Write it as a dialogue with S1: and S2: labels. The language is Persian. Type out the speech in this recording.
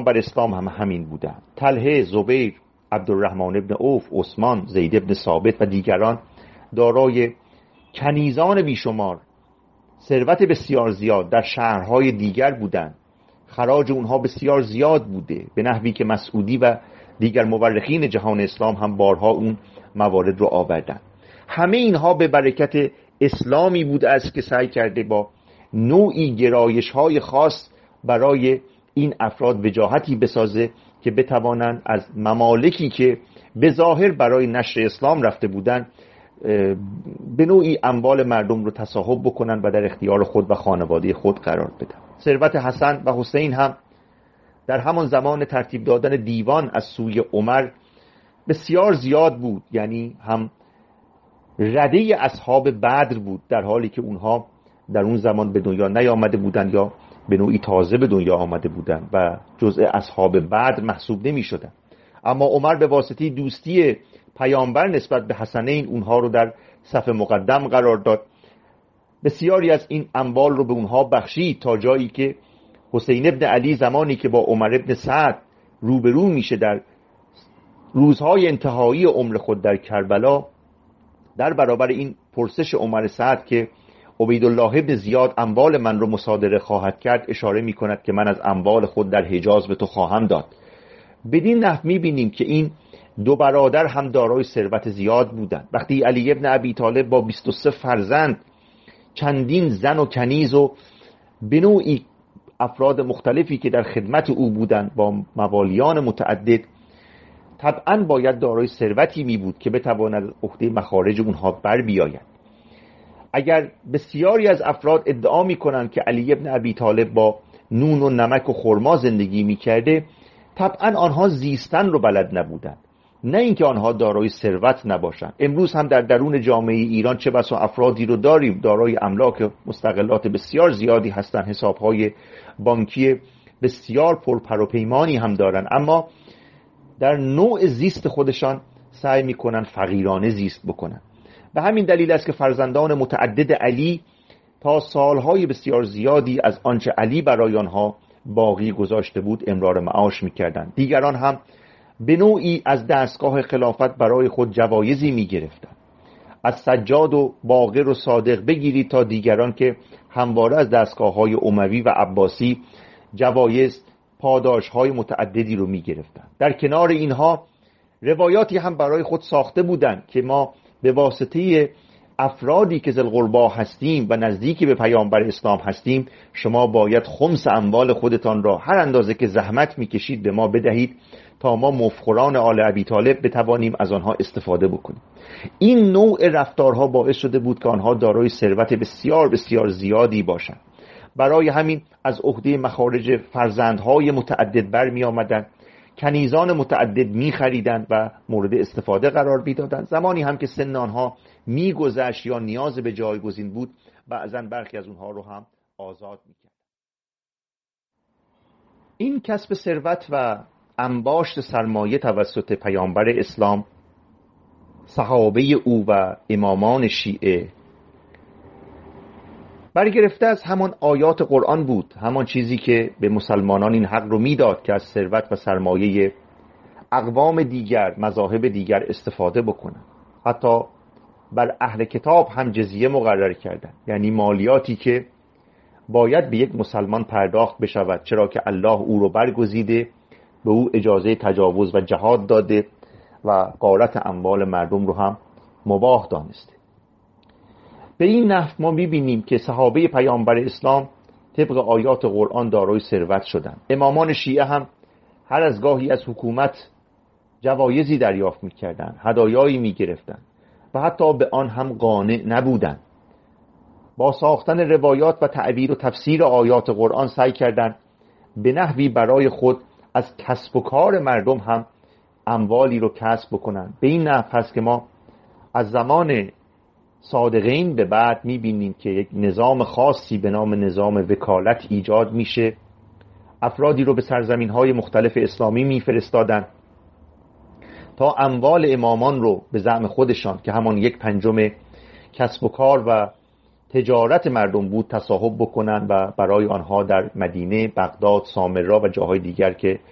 S1: بر اسلام هم همین بودن. طلحه، زبیر، عبدالرحمن ابن عوف، عثمان، زید ابن ثابت و دیگران دارای کنیزان بیشمار، ثروت بسیار زیاد در شهرهای دیگر بودند. خراج اونها بسیار زیاد بوده، به نحوی که مسعودی و دیگر مورخین جهان اسلام هم بارها اون موارد رو آوردن. همه اینها به برکت اسلامی بوده است که سعی کرده با نوعی گرایش‌های خاص برای این افراد وجاهتی بسازه که بتوانند از ممالکی که به ظاهر برای نشر اسلام رفته بودند به نوعی اموال مردم رو تصاحب بکنن و در اختیار خود و خانواده خود قرار بدن. ثروت حسن و حسین هم در همان زمان ترتیب دادن دیوان از سوی عمر بسیار زیاد بود، یعنی هم رده اصحاب بدر بود، در حالی که اونها در اون زمان به دنیا نیامده بودن یا به نوعی تازه به دنیا آمده بودن و جزء اصحاب بدر محسوب نمی شدن. اما عمر به واسطه دوستی پیامبر نسبت به حسنین اونها رو در صف مقدم قرار داد. بسیاری از این اموال رو به اونها بخشید تا جایی که حسین ابن علی زمانی که با عمر ابن سعد روبرو میشه در روزهای انتهایی عمر خود در کربلا، در برابر این پرسش عمر سعد که عبیدالله ابن زیاد اموال من رو مصادره خواهد کرد، اشاره می کند که من از اموال خود در حجاز به تو خواهم داد. بدین نحو می بینیم که این دو برادر هم دارای ثروت زیاد بودند. وقتی علی ابن ابی طالب با 23 فرزند، چندین زن و کنیز و به نوعی افراد مختلفی که در خدمت او بودند با موالیان متعدد، طبعا باید دارای ثروتی می بود که بتواند عهده مخارج اونها بر بیاید. اگر بسیاری از افراد ادعا می کنند که علی ابن ابی طالب با نون و نمک و خرما زندگی می کرده، طبعا آنها زیستن رو بلد نبودند، نه اینکه آنها دارای ثروت نباشند. امروز هم در درون جامعه ایران چه بسا افرادی رو داریم دارای املاک مستقلات بسیار زیادی هستند، حسابهای بانکی بسیار پرپر و پیمانی هم دارند، اما در نوع زیست خودشان سعی میکنن فقیرانه زیست بکنن. به همین دلیل است که فرزندان متعدد علی تا سالهای بسیار زیادی از آنچه علی برای آنها باقی گذاشته بود امرار معاش میکردند. دیگران هم به نوعی از دستگاه خلافت برای خود جوایزی میگرفتند، از سجاد و باقر و صادق بگیرید تا دیگران که همواره از دستگاه‌های اموی و عباسی جوایز پاداش‌های متعددی رو می‌گرفتند. در کنار اینها روایاتی هم برای خود ساخته بودند که ما به واسطه افرادی که ذوالقربا هستیم و نزدیکی به پیامبر اسلام هستیم، شما باید خمس اموال خودتان را هر اندازه که زحمت می‌کشید به ما بدهید تا ما مفخوران آل ابی طالب بتوانیم از آنها استفاده بکنیم. این نوع رفتارها باعث شده بود که آنها دارای ثروت بسیار بسیار زیادی باشند. برای همین از عهده مخارج فرزندهای متعدد برمی آمدند، کنیزان متعدد می خریدند و مورد استفاده قرار می دادند. زمانی هم که سن آنها می گذشت یا نیاز به جایگزین بود، بعضاً برخی از اونها رو هم آزاد می کرد. این کسب ثروت و انباشت سرمایه توسط پیامبر اسلام، صحابه او و امامان شیعه برگرفته از همان آیات قرآن بود، همان چیزی که به مسلمانان این حق رو میداد که از ثروت و سرمایه اقوام دیگر، مذاهب دیگر استفاده بکنن. حتی بر اهل کتاب هم جزیه مقرر کردن، یعنی مالیاتی که باید به یک مسلمان پرداخت بشود، چرا که الله او رو برگزیده، به او اجازه تجاوز و جهاد داده و غارت اموال مردم رو هم مباح دانسته. به این نحو ما می‌بینیم که صحابه پیامبر اسلام طبق آیات قرآن دارای ثروت شدند. امامان شیعه هم هر از گاهی از حکومت جوایزی دریافت می‌کردند، هدایایی می‌گرفتند و حتی به آن هم قانع نبودند. با ساختن روایات و تعبیر و تفسیر آیات قرآن سعی کردند به نحوی برای خود از کسب و کار مردم هم اموالی رو کسب بکنند. به این نحو هست که ما از زمان صادقین به بعد می‌بینیم که یک نظام خاصی به نام نظام وکالت ایجاد میشه. افرادی رو به سرزمین‌های مختلف اسلامی می‌فرستادن تا اموال امامان رو به زعم خودشان که همان 1/5 کسب و کار و تجارت مردم بود تصاحب بکنن و برای آنها در مدینه، بغداد، سامرا و جاهای دیگر که